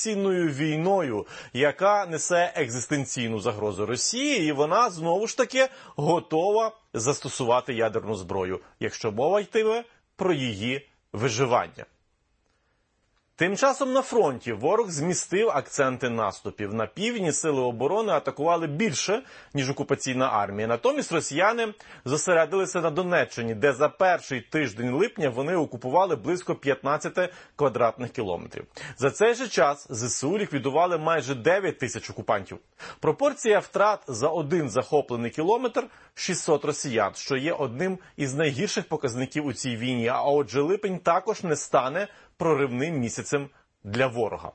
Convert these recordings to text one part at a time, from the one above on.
цінною війною, яка несе екзистенційну загрозу Росії, і вона, знову ж таки, готова застосувати ядерну зброю, якщо мова йтиме про її виживання. Тим часом на фронті ворог змістив акценти наступів. На півдні сили оборони атакували більше, ніж окупаційна армія. Натомість росіяни зосередилися на Донеччині, де за перший тиждень липня вони окупували близько 15 квадратних кілометрів. За цей же час ЗСУ ліквідували майже 9 тисяч окупантів. Пропорція втрат за один захоплений кілометр – 600 росіян, що є одним із найгірших показників у цій війні. А отже, липень також не стане проривним місяцем для ворога.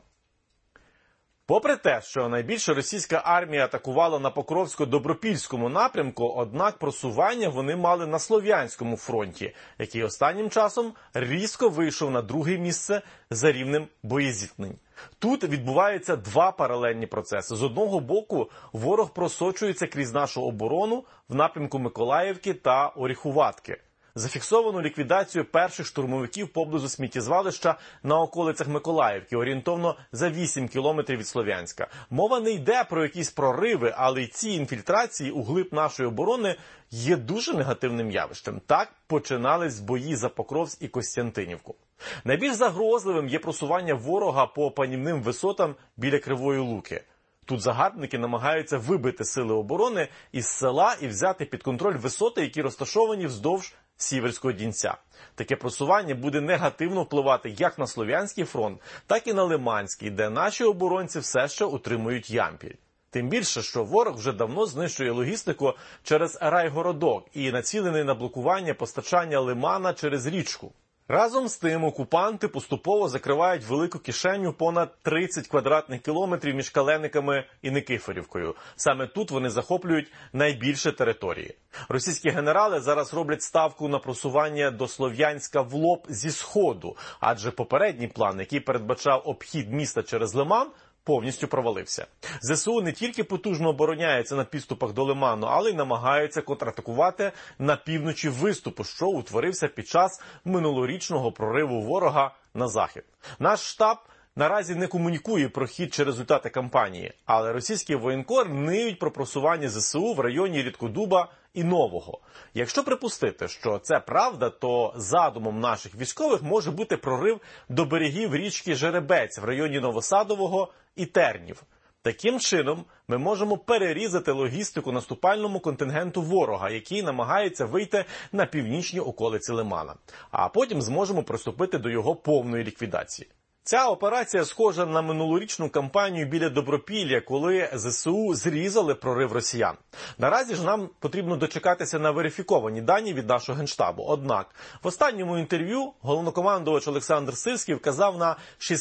Попри те, що найбільше російська армія атакувала на Покровсько-Добропільському напрямку, однак просування вони мали на Слов'янському фронті, який останнім часом різко вийшов на друге місце за рівнем боєзіткнень. Тут відбуваються два паралельні процеси. З одного боку, ворог просочується крізь нашу оборону в напрямку Миколаївки та Оріхуватки. Зафіксовано ліквідацію перших штурмовиків поблизу сміттєзвалища на околицях Миколаївки, орієнтовно за 8 кілометрів від Слов'янська. Мова не йде про якісь прориви, але й ці інфільтрації у глиб нашої оборони є дуже негативним явищем. Так починались бої за Покровськ і Костянтинівку. Найбільш загрозливим є просування ворога по панівним висотам біля Кривої Луки. Тут загарбники намагаються вибити сили оборони із села і взяти під контроль висоти, які розташовані вздовж Сіверського Дінця. Таке просування буде негативно впливати як на Слов'янський фронт, так і на Лиманський, де наші оборонці все ще утримують Ямпіль. Тим більше, що ворог вже давно знищує логістику через Райгородок і націлений на блокування постачання Лимана через річку. Разом з тим, окупанти поступово закривають велику кишеню понад 30 квадратних кілометрів між Калениками і Никифорівкою. Саме тут вони захоплюють найбільше території. Російські генерали зараз роблять ставку на просування до Слов'янська в лоб зі сходу, адже попередній план, який передбачав обхід міста через Лиман, повністю провалився. ЗСУ не тільки потужно обороняється на підступах до Лиману, але й намагаються контратакувати на півночі виступу, що утворився під час минулорічного прориву ворога на захід. Наш штаб наразі не комунікує про хід чи результати кампанії, але російські воєнкор ниють про просування ЗСУ в районі Рідкодуба і Нового. Якщо припустити, що це правда, то задумом наших військових може бути прорив до берегів річки Жеребець в районі Новосадового і Тернів. Таким чином, ми можемо перерізати логістику наступальному контингенту ворога, який намагається вийти на північні околиці Лимана. А потім зможемо приступити до його повної ліквідації. Ця операція схожа на минулорічну кампанію біля Добропілля, коли ЗСУ зрізали прорив росіян. Наразі ж нам потрібно дочекатися на верифіковані дані від нашого Генштабу. Однак, в останньому інтерв'ю головнокомандувач Олександр Сирський вказав на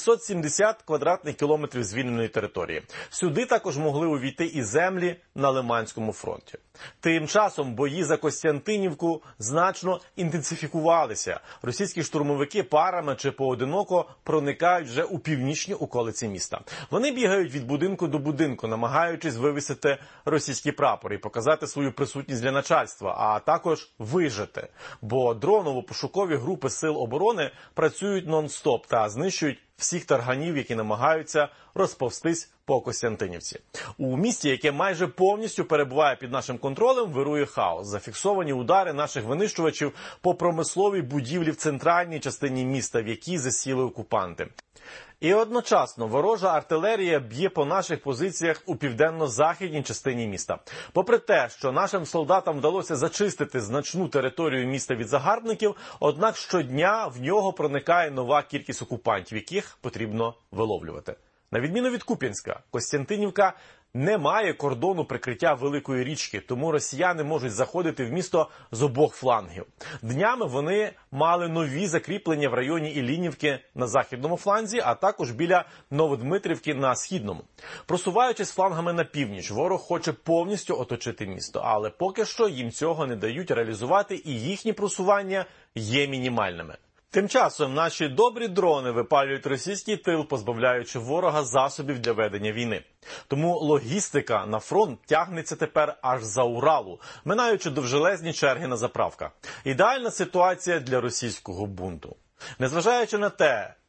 670 квадратних кілометрів звільненої території. Сюди також могли увійти і землі на Лиманському фронті. Тим часом бої за Костянтинівку значно інтенсифікувалися. Російські штурмовики парами чи поодиноко проникають вже у північні околиці міста. Вони бігають від будинку до будинку, намагаючись вивісити російські прапори і показати свою присутність для начальства, а також вижити. Бо дроново-пошукові групи сил оборони працюють нон-стоп та знищують всіх тарганів, які намагаються розповстись по Костянтинівці. У місті, яке майже повністю перебуває під нашим контролем, вирує хаос. Зафіксовані удари наших винищувачів по промисловій будівлі в центральній частині міста, в якій засіли окупанти. І одночасно ворожа артилерія б'є по наших позиціях у південно-західній частині міста. Попри те, що нашим солдатам вдалося зачистити значну територію міста від загарбників, однак щодня в нього проникає нова кількість окупантів, яких потрібно виловлювати. На відміну від Куп'янська, Костянтинівка не має кордону прикриття великої річки, тому росіяни можуть заходити в місто з обох флангів. Днями вони мали нові закріплення в районі Іллінівки на західному фланзі, а також біля Новодмитрівки на східному. Просуваючись флангами на північ, ворог хоче повністю оточити місто, але поки що їм цього не дають реалізувати, і їхні просування є мінімальними. Тим часом наші добрі дрони випалюють російський тил, позбавляючи ворога засобів для ведення війни. Тому логістика на фронт тягнеться тепер аж за Уралу, минаючи довжелезні черги на заправках. Ідеальна ситуація для російського бунту. Незважаючи на те,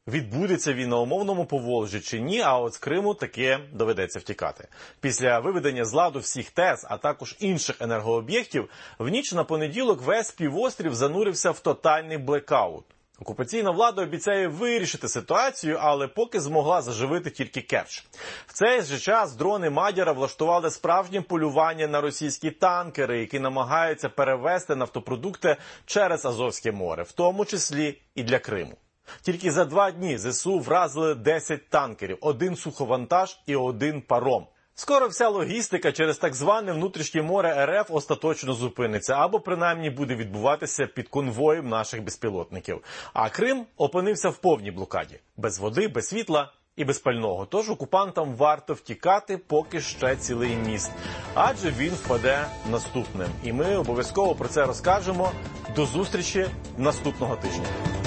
відбудеться він на умовному Поволжі чи ні, а от з Криму таки доведеться втікати. Після виведення з ладу всіх ТЕС, а також інших енергооб'єктів, в ніч на понеділок весь півострів занурився в тотальний блекаут. Окупаційна влада обіцяє вирішити ситуацію, але поки змогла заживити тільки Керч. В цей же час дрони Мадяра влаштували справжнє полювання на російські танкери, які намагаються перевезти нафтопродукти через Азовське море, в тому числі і для Криму. Тільки за 2 дні ЗСУ вразили 10 танкерів, 1 суховантаж і 1 паром. Скоро вся логістика через так зване внутрішнє море РФ остаточно зупиниться, або принаймні буде відбуватися під конвоєм наших безпілотників. А Крим опинився в повній блокаді. Без води, без світла і без пального. Тож окупантам варто втікати, поки ще цілий міст. Адже він впаде наступним. І ми обов'язково про це розкажемо. До зустрічі наступного тижня.